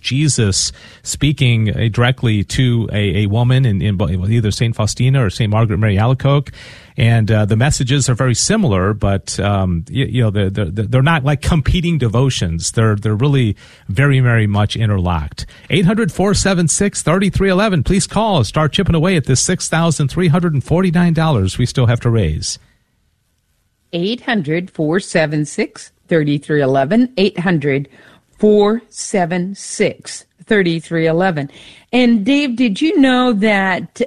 Jesus speaking directly to a woman in either St. Faustina or St. Margaret Mary Alacoque. And the messages are very similar, but they're not like competing devotions. They're really very, very much interlocked. 800-476-3311. Please call. Start chipping away at this $6,349 we still have to raise. 800-476-3311. 800-476-3311. And Dave, did you know that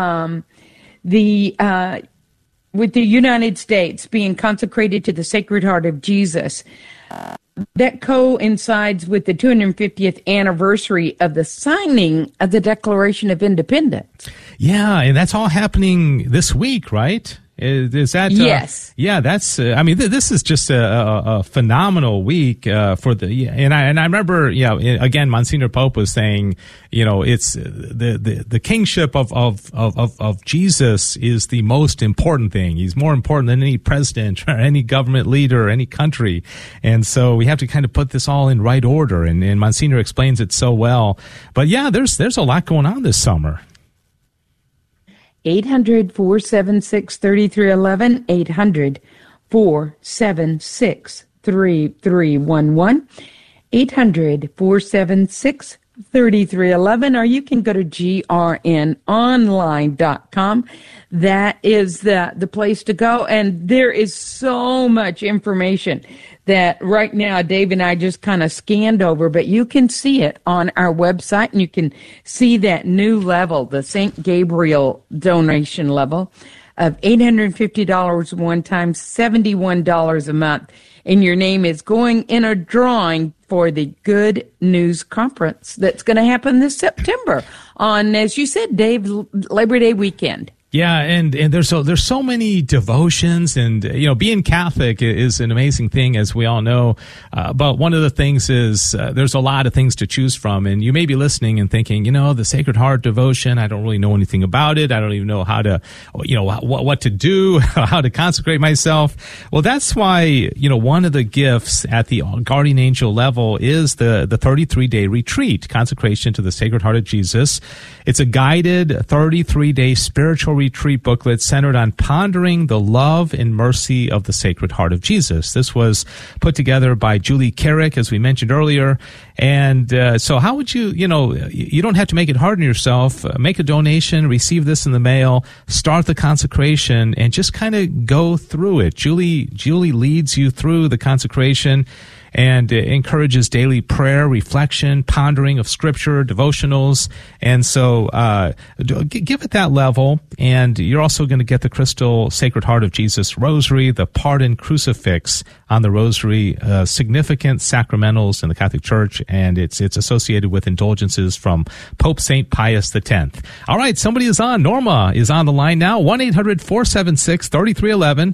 with the United States being consecrated to the Sacred Heart of Jesus, that coincides with the 250th anniversary of the signing of the Declaration of Independence? Yeah, and that's all happening this week, right? Is that yes? Yeah, that's. This is just a phenomenal week for the. And I remember, again, Monsignor Pope was saying, it's the kingship of Jesus is the most important thing. He's more important than any president or any government leader or any country, and so we have to kind of put this all in right order. And Monsignor explains it so well. But yeah, there's a lot going on this summer. 800-476-3311, 800-476-3311, 800-476-3311, or you can go to grnonline.com. That is the place to go, and there is so much information that right now Dave and I just kind of scanned over, but you can see it on our website, and you can see that new level, the St. Gabriel donation level of $850 one time, $71 a month, and your name is going in a drawing for the Good News Conference that's going to happen this September on, as you said, Dave, Labor Day weekend. Yeah, and there's so many devotions, and being Catholic is an amazing thing, as we all know. But one of the things is there's a lot of things to choose from, and you may be listening and thinking, the Sacred Heart devotion, I don't really know anything about it. I don't even know how to, what to do, how to consecrate myself. Well, that's why one of the gifts at the Guardian Angel level is the 33-day retreat, consecration to the Sacred Heart of Jesus. It's a guided 33-day spiritual retreat booklet centered on pondering the love and mercy of the Sacred Heart of Jesus. This was put together by Julie Carrick, as we mentioned earlier. And so how would you don't have to make it hard on yourself. Make a donation, receive this in the mail, start the consecration, and just kind of go through it. Julie leads you through the consecration and encourages daily prayer, reflection, pondering of Scripture, devotionals. And so give it that level, and you're also going to get the Crystal Sacred Heart of Jesus Rosary, the Pardon Crucifix on the Rosary, significant sacramentals in the Catholic Church, and it's associated with indulgences from Pope St. Pius X. All right, somebody is on. Norma is on the line now, 1-800-476-3311,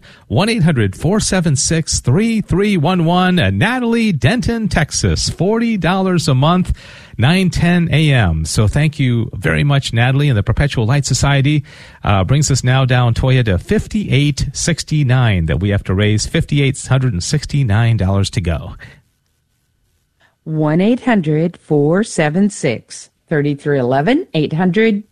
1-800-476-3311, Natalie, Denton, Texas, $40 a month, 9:10 a.m. So thank you very much, Natalie, and the Perpetual Light Society. Brings us now down, Toya, to $58.69 that we have to raise, $5,869 to go. 1-800-476-3311,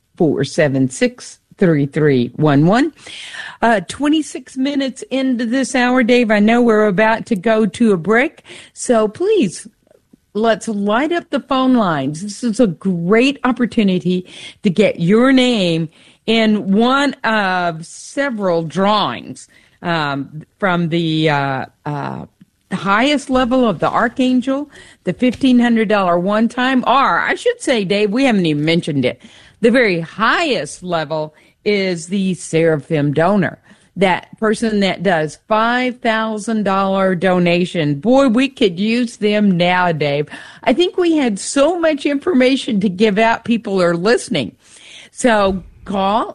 800-476-3311. 26 minutes into this hour, Dave, I know we're about to go to a break, so please, let's light up the phone lines. This is a great opportunity to get your name in one of several drawings from the highest level of the Archangel, the $1,500 one-time, or I should say, Dave, we haven't even mentioned it. The very highest level is the Seraphim donor, that person that does $5,000 donation. Boy, we could use them now, Dave. I think we had so much information to give out. People are listening. So call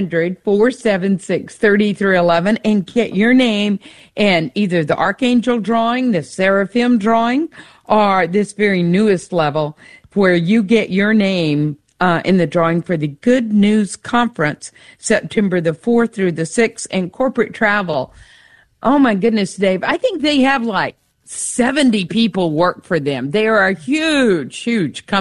800-476-3311 and get your name in either the Archangel drawing, the Seraphim drawing, or this very newest level where you get your name in the drawing for the Good News Conference, September the 4th through the 6th, and corporate travel. Oh, my goodness, Dave. I think they have like 70 people work for them. They are a huge, huge company.